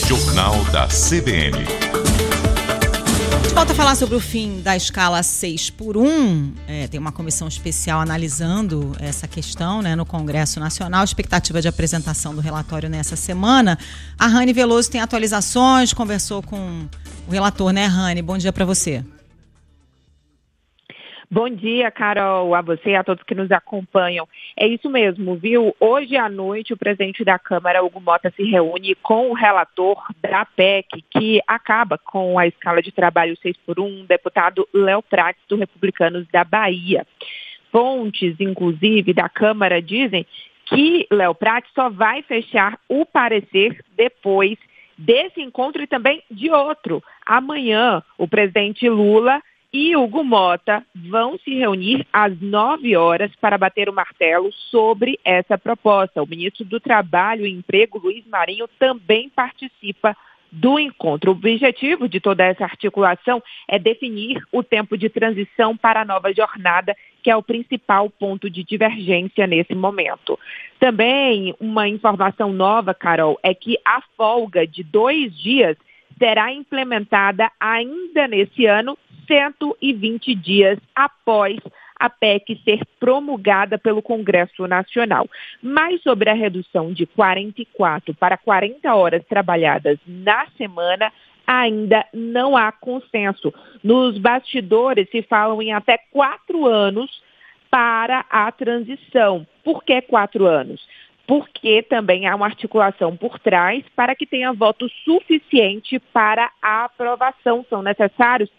Jornal da CBN. Volta a falar sobre o fim da escala 6x1. Tem uma comissão especial analisando essa questão, no Congresso Nacional. Expectativa de apresentação do relatório nessa semana. A Rani Veloso tem atualizações, conversou com o relator, Rani? Bom dia para você. Bom dia, Carol, a você e a todos que nos acompanham. É isso mesmo, viu? Hoje à noite, o presidente da Câmara, Hugo Mota, se reúne com o relator da PEC, que acaba com a escala de trabalho 6x1, deputado Léo Prates, do Republicanos da Bahia. Fontes, inclusive, da Câmara dizem que Léo Prates só vai fechar o parecer depois desse encontro e também de outro. Amanhã, o presidente Lula e Hugo Mota vão se reunir às 9 horas para bater o martelo sobre essa proposta. O ministro do Trabalho e Emprego, Luiz Marinho, também participa do encontro. O objetivo de toda essa articulação é definir o tempo de transição para a nova jornada, que é o principal ponto de divergência nesse momento. Também uma informação nova, Carol, é que a folga de 2 dias será implementada ainda nesse ano, 120 dias após a PEC ser promulgada pelo Congresso Nacional. Mas sobre a redução de 44 para 40 horas trabalhadas na semana, ainda não há consenso. Nos bastidores se falam em até 4 anos para a transição. Por que 4 anos? Porque também há uma articulação por trás para que tenha voto suficiente para a aprovação. São necessários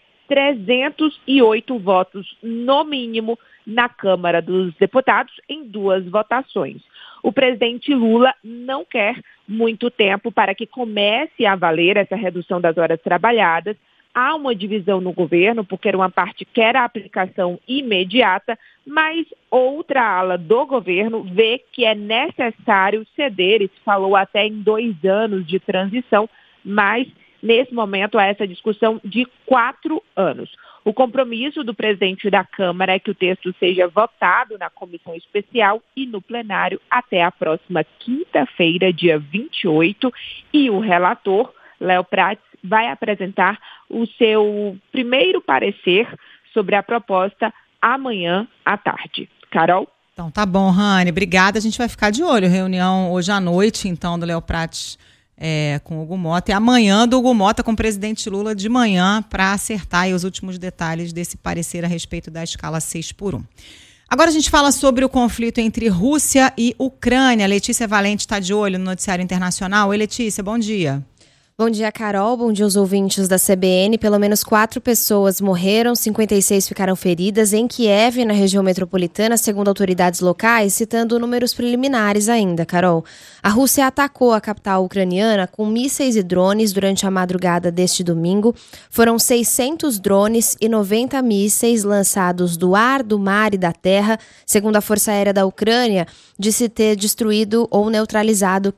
308 votos, no mínimo, na Câmara dos Deputados, em 2 votações. O presidente Lula não quer muito tempo para que comece a valer essa redução das horas trabalhadas. Há uma divisão no governo, porque uma parte quer a aplicação imediata, mas outra ala do governo vê que é necessário ceder. Se falou até em 2 anos de transição, mas nesse momento há essa discussão de 4 anos. O compromisso do presidente da Câmara é que o texto seja votado na comissão especial e no plenário até a próxima quinta-feira, dia 28, e o relator, Léo Prates, vai apresentar o seu primeiro parecer sobre a proposta amanhã à tarde. Carol? Então tá bom, Rani, obrigada. A gente vai ficar de olho. Reunião hoje à noite, então, do Léo Prates com o Hugo Mota. E amanhã do Hugo Mota com o presidente Lula de manhã para acertar aí os últimos detalhes desse parecer a respeito da escala 6x1. Agora a gente fala sobre o conflito entre Rússia e Ucrânia. Letícia Valente está de olho no noticiário internacional. Oi, Letícia, bom dia. Bom dia, Carol. Bom dia aos ouvintes da CBN. Pelo menos 4 pessoas morreram, 56 ficaram feridas em Kiev, na região metropolitana, segundo autoridades locais, citando números preliminares ainda, Carol. A Rússia atacou a capital ucraniana com mísseis e drones durante a madrugada deste domingo. Foram 600 drones e 90 mísseis lançados do ar, do mar e da terra, segundo a Força Aérea da Ucrânia, disse ter destruído ou neutralizado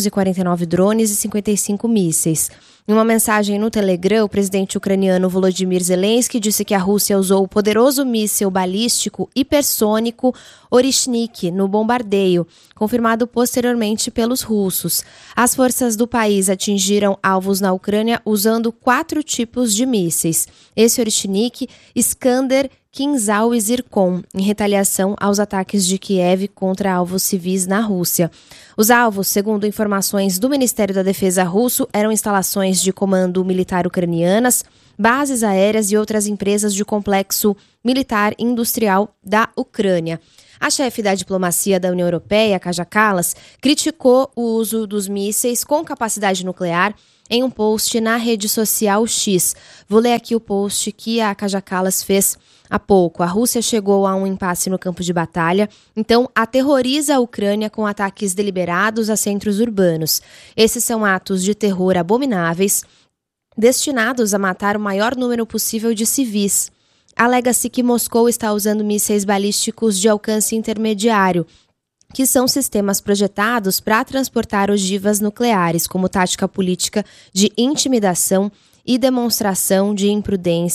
549 drones e 55 mísseis. Em uma mensagem no Telegram, o presidente ucraniano Volodymyr Zelensky disse que a Rússia usou o poderoso míssil balístico hipersônico Orishnik no bombardeio, confirmado posteriormente pelos russos. As forças do país atingiram alvos na Ucrânia usando 4 tipos de mísseis. Esse Orishnik, Iskander, Kinzhal e Zircon, em retaliação aos ataques de Kiev contra alvos civis na Rússia. Os alvos, segundo informações do Ministério da Defesa russo, eram instalações de comando militar ucranianas, bases aéreas e outras empresas de complexo militar industrial da Ucrânia. A chefe da diplomacia da União Europeia, Kaja Kallas, criticou o uso dos mísseis com capacidade nuclear em um post na rede social X. Vou ler aqui o post que a Kaja Kallas fez há pouco. A Rússia chegou a um impasse no campo de batalha, então aterroriza a Ucrânia com ataques deliberados a centros urbanos. Esses são atos de terror abomináveis, destinados a matar o maior número possível de civis. Alega-se que Moscou está usando mísseis balísticos de alcance intermediário, que são sistemas projetados para transportar ogivas nucleares como tática política de intimidação e demonstração de imprudência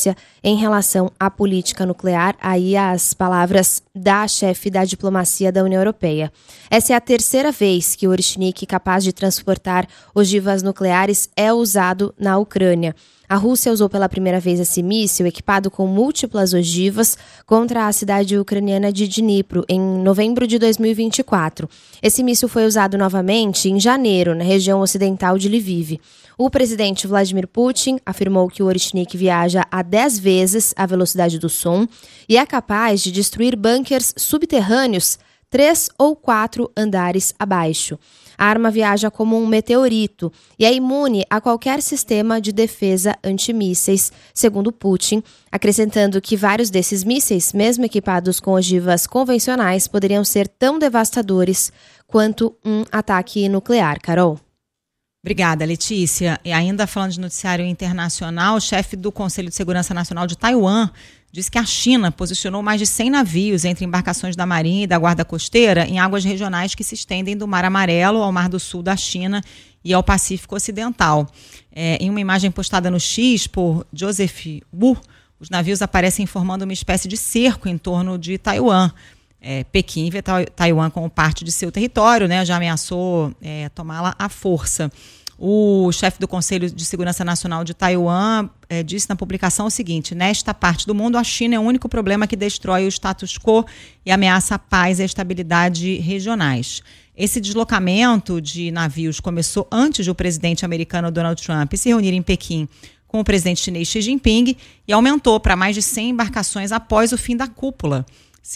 em relação à política nuclear. Aí as palavras da chefe da diplomacia da União Europeia. Essa é a terceira vez que o Orishnik, capaz de transportar ogivas nucleares, é usado na Ucrânia. A Rússia usou pela primeira vez esse míssil, equipado com múltiplas ogivas, contra a cidade ucraniana de Dnipro, em novembro de 2024. Esse míssil foi usado novamente em janeiro, na região ocidental de Lviv. O presidente Vladimir Putin afirmou que o Orishnik viaja a 10 vezes a velocidade do som e é capaz de destruir bunkers subterrâneos 3 ou 4 andares abaixo. A arma viaja como um meteorito e é imune a qualquer sistema de defesa antimísseis, segundo Putin, acrescentando que vários desses mísseis, mesmo equipados com ogivas convencionais, poderiam ser tão devastadores quanto um ataque nuclear. Carol. Obrigada, Letícia. E ainda falando de noticiário internacional, o chefe do Conselho de Segurança Nacional de Taiwan disse que a China posicionou mais de 100 navios entre embarcações da Marinha e da Guarda Costeira em águas regionais que se estendem do Mar Amarelo ao Mar do Sul da China e ao Pacífico Ocidental. Em uma imagem postada no X por Joseph Wu, os navios aparecem formando uma espécie de cerco em torno de Taiwan. Pequim vê Taiwan como parte de seu território, né? Já ameaçou tomá-la à força. O chefe do Conselho de Segurança Nacional de Taiwan disse na publicação o seguinte: nesta parte do mundo, a China é o único problema que destrói o status quo e ameaça a paz e a estabilidade regionais. Esse deslocamento de navios começou antes do presidente americano Donald Trump se reunir em Pequim com o presidente chinês Xi Jinping e aumentou para mais de 100 embarcações após o fim da cúpula,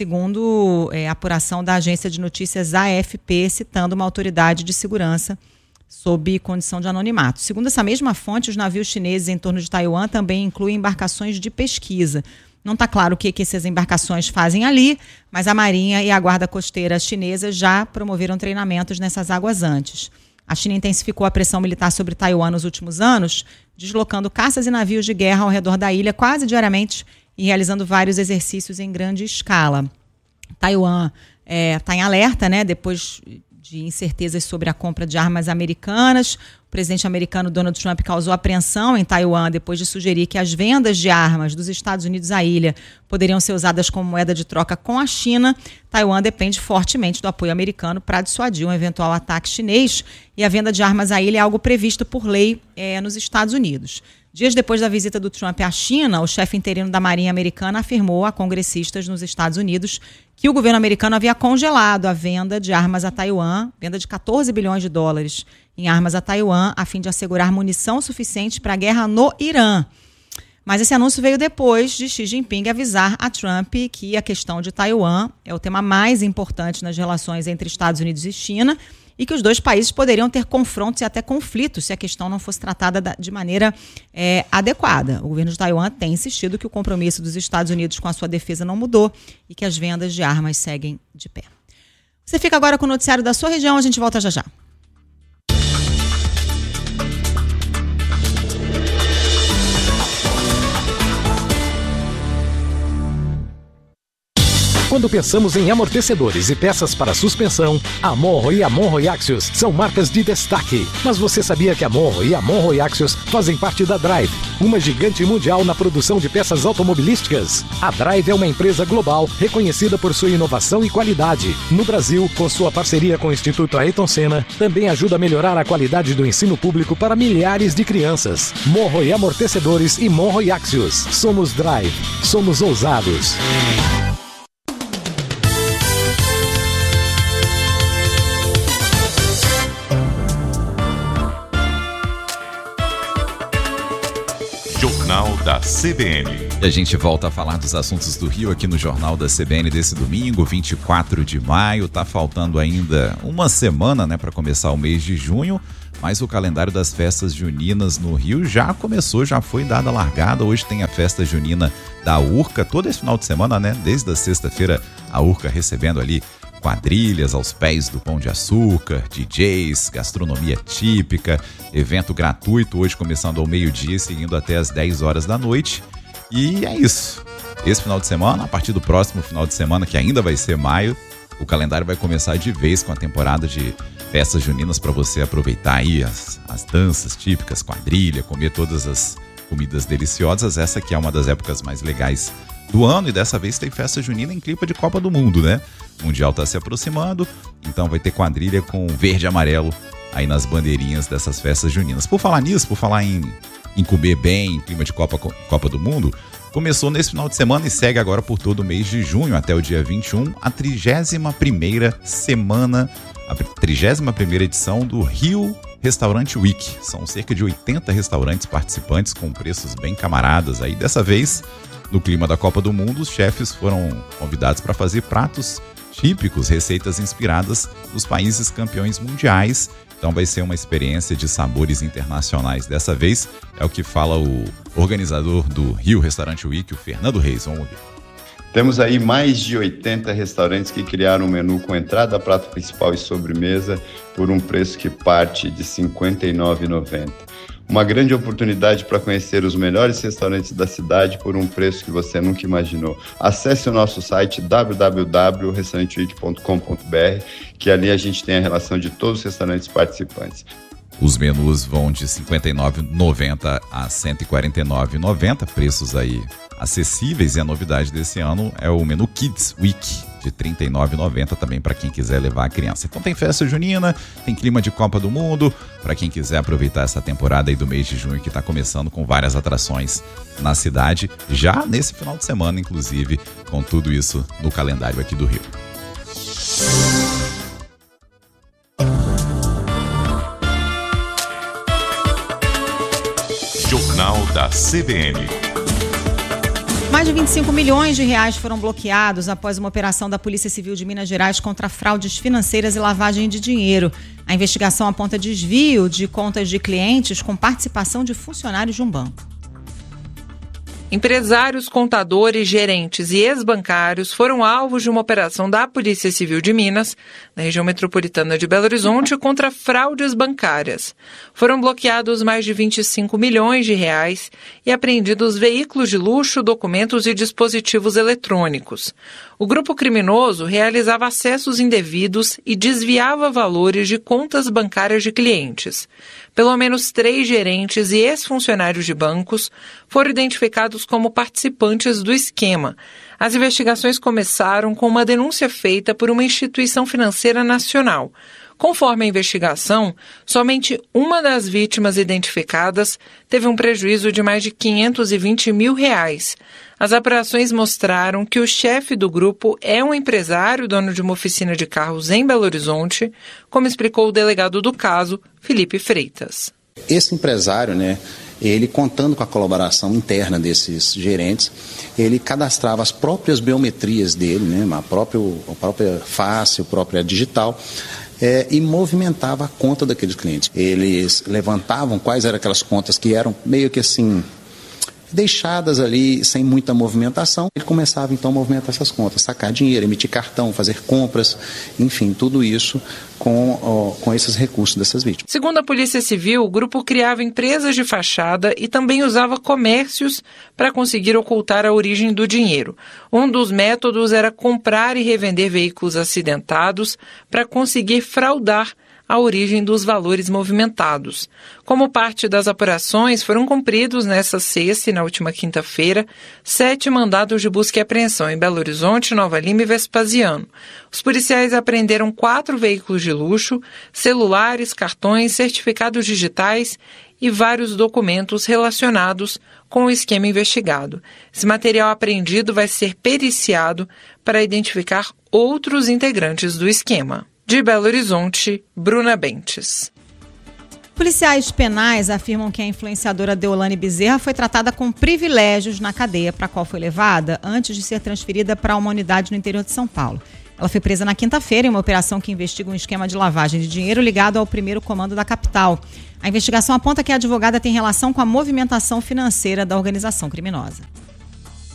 segundo a apuração da agência de notícias AFP, citando uma autoridade de segurança sob condição de anonimato. Segundo essa mesma fonte, os navios chineses em torno de Taiwan também incluem embarcações de pesquisa. Não está claro o que essas embarcações fazem ali, mas a Marinha e a Guarda Costeira chinesa já promoveram treinamentos nessas águas antes. A China intensificou a pressão militar sobre Taiwan nos últimos anos, deslocando caças e navios de guerra ao redor da ilha quase diariamente e realizando vários exercícios em grande escala. Taiwan está em alerta, né, depois de incertezas sobre a compra de armas americanas. O presidente americano Donald Trump causou apreensão em Taiwan depois de sugerir que as vendas de armas dos Estados Unidos à ilha poderiam ser usadas como moeda de troca com a China. Taiwan depende fortemente do apoio americano para dissuadir um eventual ataque chinês, e a venda de armas à ilha é algo previsto por lei nos Estados Unidos. Dias depois da visita do Trump à China, o chefe interino da Marinha americana afirmou a congressistas nos Estados Unidos que o governo americano havia congelado a venda de armas a Taiwan, venda de 14 bilhões de dólares em armas a Taiwan, a fim de assegurar munição suficiente para a guerra no Irã. Mas esse anúncio veio depois de Xi Jinping avisar a Trump que a questão de Taiwan é o tema mais importante nas relações entre Estados Unidos e China, e que os dois países poderiam ter confrontos e até conflitos se a questão não fosse tratada de maneira adequada. O governo de Taiwan tem insistido que o compromisso dos Estados Unidos com a sua defesa não mudou e que as vendas de armas seguem de pé. Você fica agora com o noticiário da sua região, a gente volta já já. Quando pensamos em amortecedores e peças para suspensão, a Monro e a Monro Axios são marcas de destaque. Mas você sabia que a Monro e a Monro Axios fazem parte da Drive, uma gigante mundial na produção de peças automobilísticas? A Drive é uma empresa global reconhecida por sua inovação e qualidade. No Brasil, com sua parceria com o Instituto Ayrton Senna, também ajuda a melhorar a qualidade do ensino público para milhares de crianças. Monro e Amortecedores e Monro e Axios. Somos Drive. Somos ousados. Jornal da CBN. E a gente volta a falar dos assuntos do Rio aqui no Jornal da CBN desse domingo, 24 de maio. Tá faltando ainda uma semana, né, para começar o mês de junho, mas o calendário das festas juninas no Rio já começou, já foi dada a largada. Hoje tem a festa junina da Urca, todo esse final de semana, né? Desde a sexta-feira, a Urca recebendo ali quadrilhas aos pés do Pão de Açúcar, DJs, gastronomia típica, evento gratuito hoje começando ao meio-dia e seguindo até às 10 horas da noite. E é isso. Esse final de semana, a partir do próximo final de semana, que ainda vai ser maio, o calendário vai começar de vez com a temporada de festas juninas para você aproveitar aí as danças típicas, quadrilha, comer todas as comidas deliciosas. Essa que é uma das épocas mais legais do ano, e dessa vez tem festa junina em clima de Copa do Mundo, né? O Mundial está se aproximando, então vai ter quadrilha com verde e amarelo aí nas bandeirinhas dessas festas juninas. Por falar nisso, por falar em comer bem, em clima de Copa do Mundo, começou nesse final de semana e segue agora por todo o mês de junho até o dia 21, a 31ª semana, a 31ª edição do Rio Restaurant Week. São cerca de 80 restaurantes participantes com preços bem camaradas aí. Dessa vez, no clima da Copa do Mundo, os chefes foram convidados para fazer pratos típicos, receitas inspiradas nos países campeões mundiais. Então vai ser uma experiência de sabores internacionais. Dessa vez é o que fala o organizador do Rio Restaurant Week, o Fernando Reis. Vamos ouvir. Temos aí mais de 80 restaurantes que criaram um menu com entrada, prato principal e sobremesa por um preço que parte de R$ 59,90. Uma grande oportunidade para conhecer os melhores restaurantes da cidade por um preço que você nunca imaginou. Acesse o nosso site www.restauranteweek.com.br, que ali a gente tem a relação de todos os restaurantes participantes. Os menus vão de R$ 59,90 a R$ 149,90, preços aí acessíveis, e a novidade desse ano é o menu Kids Week, de R$ 39,90 também para quem quiser levar a criança. Então tem festa junina, tem clima de Copa do Mundo, para quem quiser aproveitar essa temporada aí do mês de junho, que está começando com várias atrações na cidade, já nesse final de semana, inclusive, com tudo isso no calendário aqui do Rio. Jornal da CBN. Mais de 25 milhões de reais foram bloqueados após uma operação da Polícia Civil de Minas Gerais contra fraudes financeiras e lavagem de dinheiro. A investigação aponta desvio de contas de clientes com participação de funcionários de um banco. Empresários, contadores, gerentes e ex-bancários foram alvos de uma operação da Polícia Civil de Minas, na região metropolitana de Belo Horizonte, contra fraudes bancárias. Foram bloqueados mais de 25 milhões de reais e apreendidos veículos de luxo, documentos e dispositivos eletrônicos. O grupo criminoso realizava acessos indevidos e desviava valores de contas bancárias de clientes. Pelo menos 3 gerentes e ex-funcionários de bancos foram identificados como participantes do esquema. As investigações começaram com uma denúncia feita por uma instituição financeira nacional. Conforme a investigação, somente uma das vítimas identificadas teve um prejuízo de mais de R$ 520 mil. As apurações mostraram que o chefe do grupo é um empresário, dono de uma oficina de carros em Belo Horizonte, como explicou o delegado do caso, Felipe Freitas. Esse empresário, ele contando com a colaboração interna desses gerentes, ele cadastrava as próprias biometrias dele, a própria face, a própria digital, e movimentava a conta daqueles clientes. Eles levantavam quais eram aquelas contas que eram meio que assim, deixadas ali sem muita movimentação. Ele começava então a movimentar essas contas, sacar dinheiro, emitir cartão, fazer compras, enfim, tudo isso com esses recursos dessas vítimas. Segundo a Polícia Civil, o grupo criava empresas de fachada e também usava comércios para conseguir ocultar a origem do dinheiro. Um dos métodos era comprar e revender veículos acidentados para conseguir fraudar a origem dos valores movimentados. Como parte das apurações, foram cumpridos nesta sexta e na última quinta-feira 7 mandados de busca e apreensão em Belo Horizonte, Nova Lima e Vespasiano. Os policiais apreenderam 4 veículos de luxo, celulares, cartões, certificados digitais e vários documentos relacionados com o esquema investigado. Esse material apreendido vai ser periciado para identificar outros integrantes do esquema. De Belo Horizonte, Bruna Bentes. Policiais penais afirmam que a influenciadora Deolane Bezerra foi tratada com privilégios na cadeia para a qual foi levada antes de ser transferida para uma unidade no interior de São Paulo. Ela foi presa na quinta-feira em uma operação que investiga um esquema de lavagem de dinheiro ligado ao primeiro comando da capital. A investigação aponta que a advogada tem relação com a movimentação financeira da organização criminosa.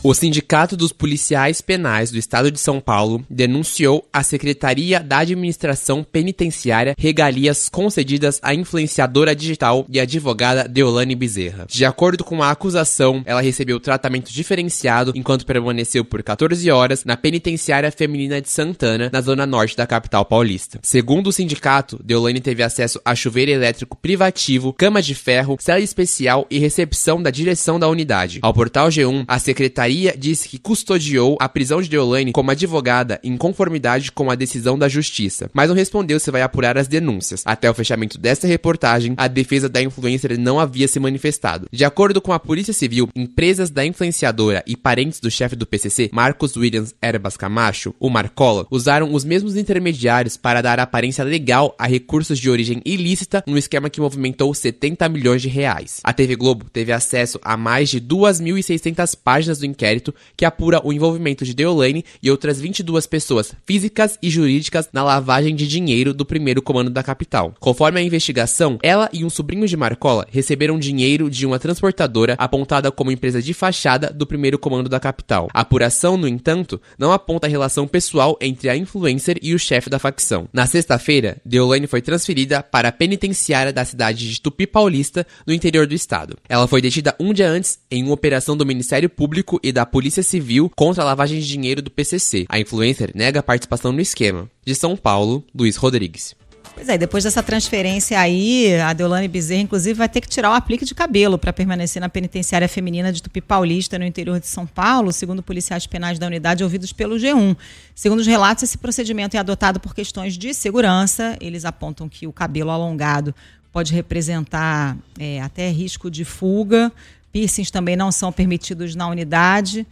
O Sindicato dos Policiais Penais do Estado de São Paulo denunciou à Secretaria da Administração Penitenciária regalias concedidas à influenciadora digital e advogada Deolane Bezerra. De acordo com a acusação, ela recebeu tratamento diferenciado enquanto permaneceu por 14 horas na Penitenciária Feminina de Santana, na zona norte da capital paulista. Segundo o sindicato, Deolane teve acesso a chuveiro elétrico privativo, cama de ferro, cela especial e recepção da direção da unidade. Ao portal G1, a secretaria disse que custodiou a prisão de Deolane como advogada em conformidade com a decisão da justiça, mas não respondeu se vai apurar as denúncias. Até o fechamento desta reportagem, a defesa da influencer não havia se manifestado. De acordo com a Polícia Civil, empresas da influenciadora e parentes do chefe do PCC, Marcos Williams Herbas Camacho, o Marcola, usaram os mesmos intermediários para dar aparência legal a recursos de origem ilícita num esquema que movimentou 70 milhões de reais. A TV Globo teve acesso a mais de 2.600 páginas do inquérito que apura o envolvimento de Deolane e outras 22 pessoas físicas e jurídicas na lavagem de dinheiro do primeiro comando da capital. Conforme a investigação, ela e um sobrinho de Marcola receberam dinheiro de uma transportadora apontada como empresa de fachada do primeiro comando da capital. A apuração, no entanto, não aponta a relação pessoal entre a influencer e o chefe da facção. Na sexta-feira, Deolane foi transferida para a penitenciária da cidade de Tupi Paulista, no interior do estado. Ela foi detida um dia antes em uma operação do Ministério Público e da Polícia Civil contra a lavagem de dinheiro do PCC. A influencer nega a participação no esquema. De São Paulo, Luiz Rodrigues. Pois é, depois dessa transferência aí, a Deolane Bezerra, inclusive, vai ter que tirar o aplique de cabelo para permanecer na penitenciária feminina de Tupi Paulista, no interior de São Paulo, segundo policiais penais da unidade ouvidos pelo G1. Segundo os relatos, esse procedimento é adotado por questões de segurança. Eles apontam que o cabelo alongado pode representar até risco de fuga. Piercings também não são permitidos na unidade.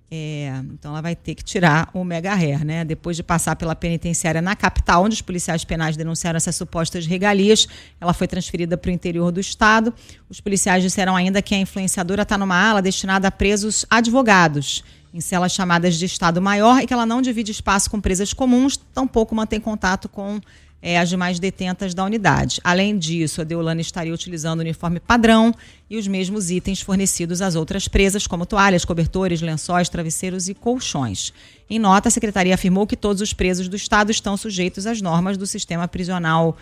Então ela vai ter que tirar o mega hair, né? Depois de passar pela penitenciária na capital, onde os policiais penais denunciaram essas supostas regalias, ela foi transferida para o interior do estado. Os policiais disseram ainda que a influenciadora está numa ala destinada a presos advogados, em celas chamadas de Estado Maior, e que ela não divide espaço com presas comuns, tampouco mantém contato com as demais detentas da unidade. Além disso, a Deolane estaria utilizando o uniforme padrão e os mesmos itens fornecidos às outras presas, como toalhas, cobertores, lençóis, travesseiros e colchões. Em nota, a secretaria afirmou que todos os presos do estado estão sujeitos às normas do sistema prisional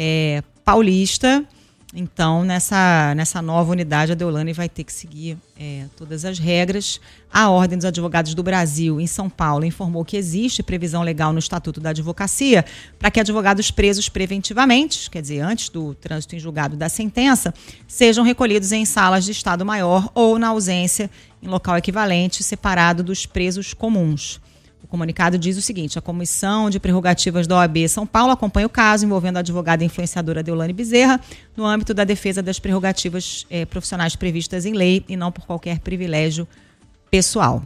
paulista. Então, nessa nova unidade, a Deolane vai ter que seguir todas as regras. A Ordem dos Advogados do Brasil, em São Paulo, informou que existe previsão legal no Estatuto da Advocacia para que advogados presos preventivamente, quer dizer, antes do trânsito em julgado da sentença, sejam recolhidos em salas de Estado Maior ou, na ausência, em local equivalente, separado dos presos comuns. O comunicado diz o seguinte: a Comissão de Prerrogativas da OAB São Paulo acompanha o caso envolvendo a advogada e influenciadora Deolane Bezerra no âmbito da defesa das prerrogativas profissionais previstas em lei e não por qualquer privilégio pessoal.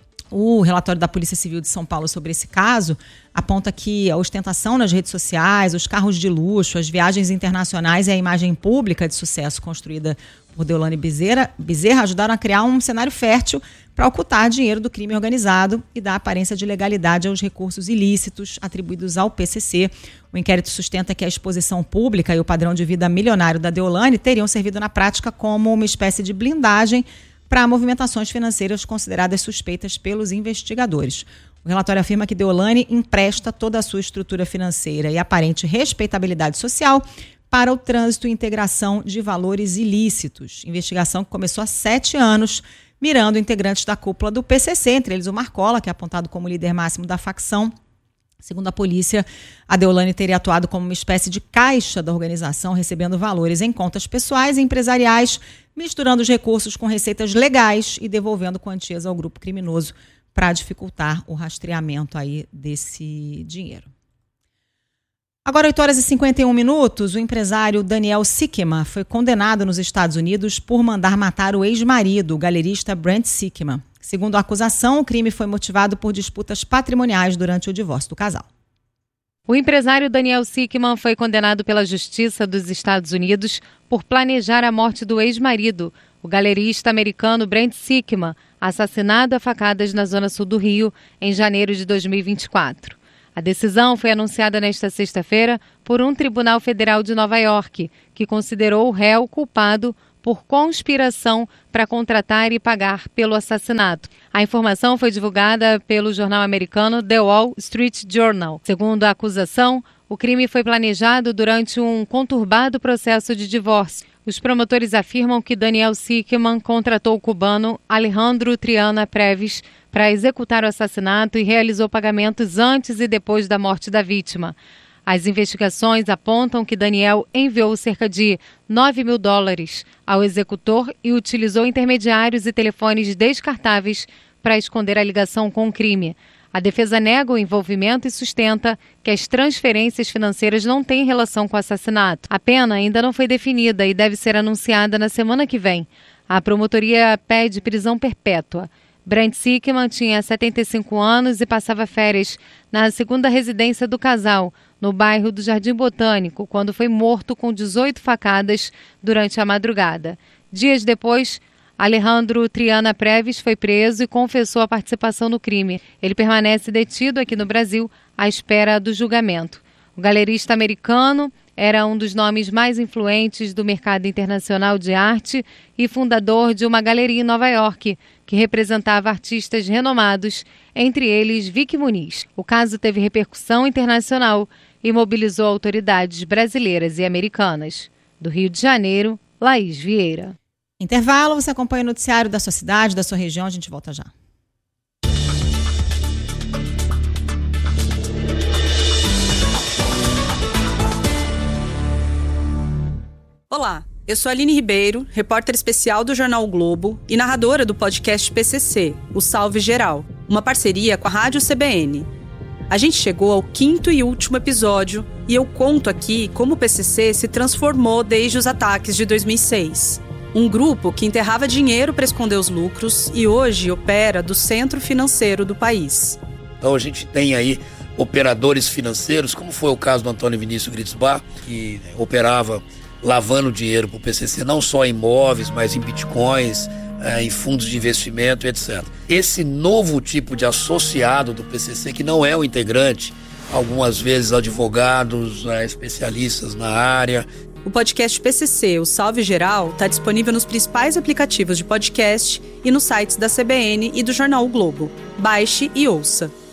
O relatório da Polícia Civil de São Paulo sobre esse caso aponta que a ostentação nas redes sociais, os carros de luxo, as viagens internacionais e a imagem pública de sucesso construída por Deolane Bezerra ajudaram a criar um cenário fértil para ocultar dinheiro do crime organizado e dar aparência de legalidade aos recursos ilícitos atribuídos ao PCC. O inquérito sustenta que a exposição pública e o padrão de vida milionário da Deolane teriam servido na prática como uma espécie de blindagem para movimentações financeiras consideradas suspeitas pelos investigadores. O relatório afirma que Deolane empresta toda a sua estrutura financeira e aparente respeitabilidade social para o trânsito e integração de valores ilícitos. Investigação que começou há 7 anos, mirando integrantes da cúpula do PCC, entre eles o Marcola, que é apontado como líder máximo da facção. Segundo a polícia, a Deolane teria atuado como uma espécie de caixa da organização, recebendo valores em contas pessoais e empresariais, misturando os recursos com receitas legais e devolvendo quantias ao grupo criminoso para dificultar o rastreamento aí desse dinheiro. Agora, 8h51, o empresário Daniel Sickman foi condenado nos Estados Unidos por mandar matar o ex-marido, o galerista Brent Sickman. Segundo a acusação, o crime foi motivado por disputas patrimoniais durante o divórcio do casal. O empresário Daniel Sickman foi condenado pela Justiça dos Estados Unidos por planejar a morte do ex-marido, o galerista americano Brent Sickman, assassinado a facadas na zona sul do Rio em janeiro de 2024. A decisão foi anunciada nesta sexta-feira por um tribunal federal de Nova York, que considerou o réu culpado por conspiração para contratar e pagar pelo assassinato. A informação foi divulgada pelo jornal americano The Wall Street Journal. Segundo a acusação, o crime foi planejado durante um conturbado processo de divórcio. Os promotores afirmam que Daniel Sickman contratou o cubano Alejandro Triana Previs para executar o assassinato e realizou pagamentos antes e depois da morte da vítima. As investigações apontam que Daniel enviou cerca de $9 mil ao executor e utilizou intermediários e telefones descartáveis para esconder a ligação com o crime. A defesa nega o envolvimento e sustenta que as transferências financeiras não têm relação com o assassinato. A pena ainda não foi definida e deve ser anunciada na semana que vem. A promotoria pede prisão perpétua. Brent Sickman tinha 75 anos e passava férias na segunda residência do casal, no bairro do Jardim Botânico, quando foi morto com 18 facadas durante a madrugada. Dias depois, Alejandro Triana Previs foi preso e confessou a participação no crime. Ele permanece detido aqui no Brasil à espera do julgamento. O galerista americano era um dos nomes mais influentes do mercado internacional de arte e fundador de uma galeria em Nova York, que representava artistas renomados, entre eles Vicky Muniz. O caso teve repercussão internacional e mobilizou autoridades brasileiras e americanas. Do Rio de Janeiro, Laís Vieira. Intervalo, você acompanha o noticiário da sua cidade, da sua região, a gente volta já. Olá, eu sou Aline Ribeiro, repórter especial do Jornal o Globo e narradora do podcast PCC, o Salve Geral, uma parceria com a Rádio CBN. A gente chegou ao 5º e último episódio e eu conto aqui como o PCC se transformou desde os ataques de 2006. Um grupo que enterrava dinheiro para esconder os lucros e hoje opera do centro financeiro do país. Então a gente tem aí operadores financeiros, como foi o caso do Antônio Vinícius Gritzbach, que operava lavando dinheiro para o PCC, não só em imóveis, mas em bitcoins, em fundos de investimento, etc. Esse novo tipo de associado do PCC, que não é o integrante, algumas vezes advogados, especialistas na área. O podcast PCC, o Salve Geral, está disponível nos principais aplicativos de podcast e nos sites da CBN e do Jornal o Globo. Baixe e ouça.